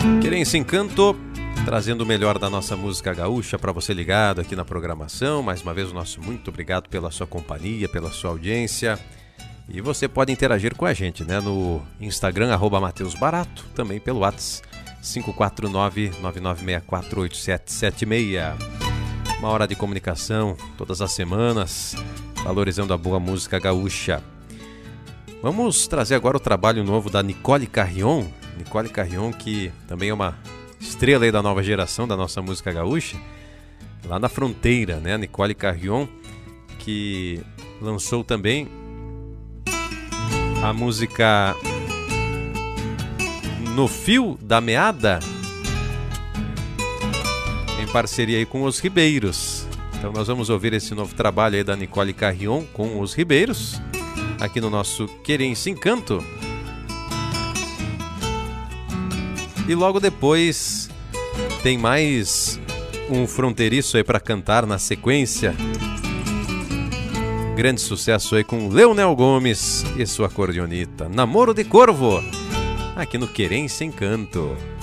Querência Encanto, trazendo o melhor da nossa música gaúcha para você ligado aqui na programação. Mais uma vez o nosso muito obrigado pela sua companhia, pela sua audiência. E você pode interagir com a gente, né, no Instagram, @MatheusBarato, também pelo WhatsApp 549-9964-8776. Uma hora de comunicação todas as semanas, valorizando a boa música gaúcha. Vamos trazer agora o trabalho novo da Nicole Carrion. Nicole Carrion, que também é uma estrela aí da nova geração da nossa música gaúcha, lá na fronteira, né? Nicole Carrion, que lançou também a música No Fio da Meada, em parceria aí com Os Ribeiros. Então nós vamos ouvir esse novo trabalho aí da Nicole Carrion com Os Ribeiros, aqui no nosso Querência Encanto. E logo depois tem mais um fronteiriço aí para cantar na sequência. Grande sucesso aí com Leonel Gomes e sua acordeonita, Namoro de Corvo, aqui no Querência Encanto.